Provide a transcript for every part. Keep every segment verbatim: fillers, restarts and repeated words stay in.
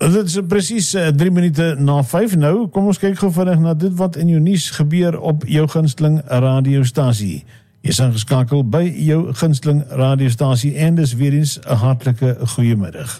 Dit is precies drie minute na vyf. Nou, kom ons kyk gou vinnig na dit wat in jou nuus gebeur op jou gunsteling radiostasie. Jy is ingeskakel by jou gunsteling radiostasie en dis weer eens 'n hartlike goeiemiddag.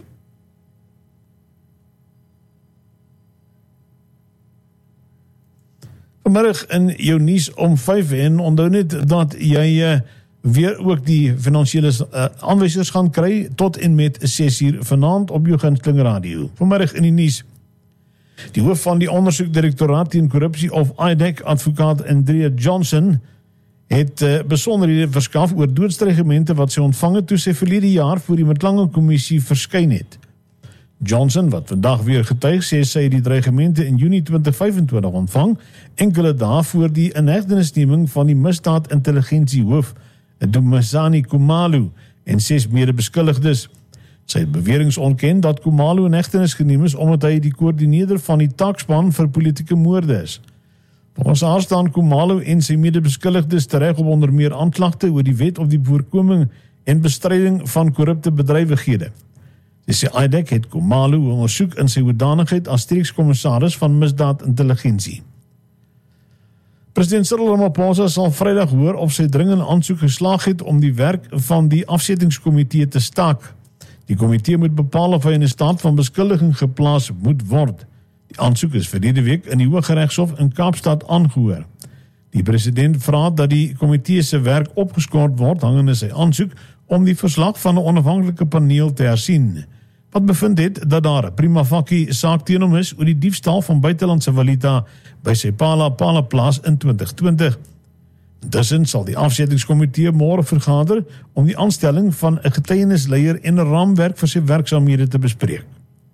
Vanmiddag in jou nuus om vyf en onthou net dat jy uh, weer ook die finansiële uh, aanwysers gaan kry tot en met ses uur vanaand op jou gunsteling radio. Vanmiddag in die nuus. Die hoof van die ondersoekdirektoraat teen korrupsie of I D E C, advokaat Andrea Johnson, het uh, besonderhede verskaf oor doodsdreigemente wat sy ontvang het toe sy verlede jaar voor die Mtlanga kommissie verskyn het. Johnson, wat vandag weer getuig, sê sy het die dreigemente in Junie twintig vyf-en-twintig ontvang, enkele dae voor die inhegtenisneming van die misdaadintelligensiehoof Dumisani Khumalo en ses mede-beskuldigdes. Sy het beweringe ontken dat Khumalo in hegtenis geneem is omdat hy die koördineerder van die takspan vir politieke moorde is. Volgens haar staan Khumalo en sy mede-beskuldigdes tereg op onder meer aanklagte oor die wet op die voorkoming en bestryding van korrupte bedrywighede. Dis die I D E C het Khumalo ondersoek in sy hoedanigheid as streekskommissaris van misdaadintelligensie. President Cyril Ramaphosa sal Vrydag hoor of sy dringende aansoek geslaag het om die werk van die afsettingskomitee te staak. Die komitee moet bepaal of hy in 'n staat van beskuldiging geplaas moet word. Die aansoek is verlede week in die Hooggeregshof in Kaapstad aangehoor. Die president vra dat die komitee se werk opgeskort word hangende sy aansoek om die verslag van 'n onafhanklike paneel te hersien. Wat bevind het dat daar 'n prima facie saak teen hom is oor die diefstal van buitelandse valuta by sy Pala Pala plaas in twintig twintig. Intussen sal die afsettingskomitee môre vergader om die aanstelling van 'n getuienisleier en 'n raamwerk vir sy werksaamhede te bespreek.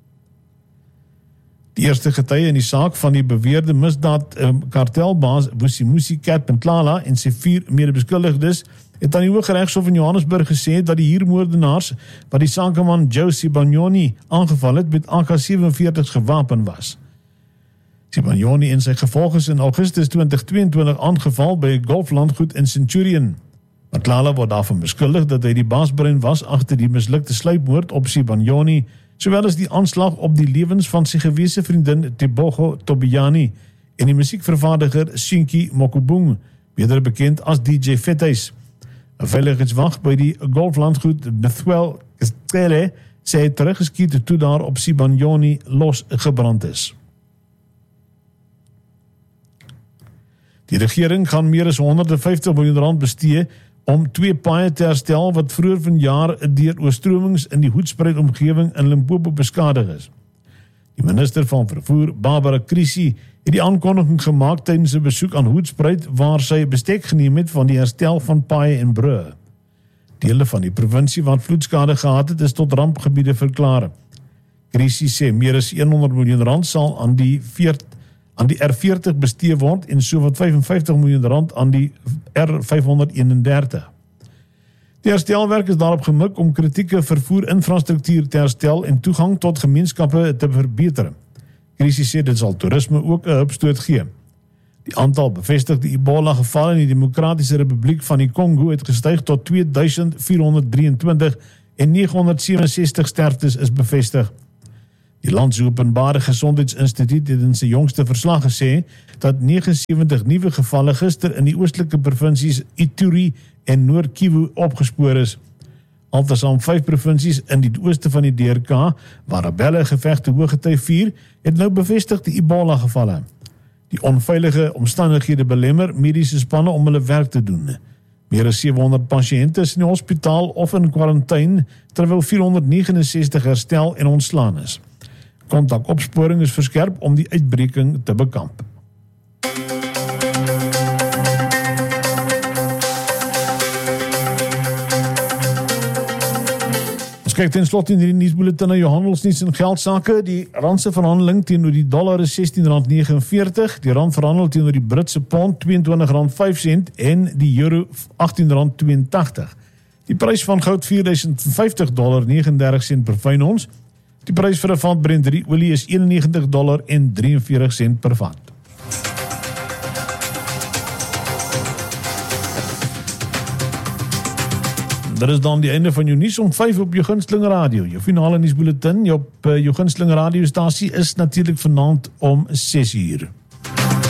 Die eerste getuie in die saak van die beweerde misdaad um, kartelbaas Vusimusi Katpentlala en sy vier mede-beskuldigdes het aan die Hooggeregshof in Johannesburg gesê dat die huurmoordenaars wat die sakeman Joe Sibanyoni aangeval het met A K sewenveertig gewapen was. Sibanyoni en sy gevolg is in Augustus twintig tweeëntwintig aangeval by 'n golflandgoed in Centurion. Matlala word daarvan beskuldig dat hy die baasbrein was agter die mislukte sluipmoord op Sibanyoni, sowel as die aanslag op die lewens van sy gewese vriendin Tebogo Tobiani en die musiekvervaardiger Shinki Mokubung, beter bekend as D J Vethuis. 'n Veiligheidswag by die golflandgoed Bethwel Kastele sê hy teruggeskiet toe daar op Sibanyoni los gebrand is. Die regering gaan meer as honderdvyftig miljoen rand bestee om twee paaie te herstel wat vroeër vanjaar deur oorstromings in die Hoedspruit omgewing in Limpopo beskadig is. Die minister van vervoer, Barbara Krisi, het die aankondiging gemaak tydens 'n besoek aan Hoedspruit waar sy bestek geneem het van die herstel van paaie en brûe. Dele van die provinsie wat vloedskade gehad het, is tot rampgebiede verklaar. Krisi sê meer as honderd miljoen rand sal aan die veertig aan die R veertig bestee word en sowat vyfenvyftig miljoen rand aan die R vyfhonderdeenendertig. Die herstelwerk is daarop gemik om kritieke vervoerinfrastruktuur te herstel en toegang tot gemeenskappe te verbeter. Krisis sê dit sal toerisme ook 'n hupstoot gee. Die aantal bevestigde Ebola gevalle in die Demokratiese Republiek van die Kongo het gestyg tot twee duisend vierhonderd drieëntwintig en negenhonderdsewenensestig sterftes is bevestig. Die Land se Openbare Gesondheidsinstituut het in sy jongste verslag gesê dat negenensewentig nuwe gevalle gister in die oostelike provinsies Ituri en Noord-Kivu opgespoor is. Altesaam vyf provinsies in die ooste van die D R K, waar rebelle gevegte hoëgety vier, het nou bevestigde Ebola gevalle. Die onveilige omstandighede belemmer mediese spanne om hulle werk te doen. Meer as sewehonderd pasiënte is in die hospitaal of in kwarantyne, terwyl vierhonderdnegenensestig herstel en ontslaan is. Kontakopsporing is verskerp om die uitbreking te bekamp. Ons kyk ten slotte in die nuusbulletin na jou handelsnuus en geldsake. Die randse verhandeling teenoor die dollar is sestien rand negenenveertig, die rand verhandel teenoor die Britse pond tweeëntwintig rand vyf sent en die euro agttien rand tweeëntagtig. Die prys van goud vier duisend vyftig dollar negenendertig sent per fyn ons. Die prys vir 'n vat Brent drie olie is eenennegentig dollar en drieënveertig sent per vat. Dit is dan die einde van jou nuus om vyf op jou gunsteling radio. Jou finale nuusbulletin op jou gunsteling radiostasie is natuurlik vanaand om ses uur.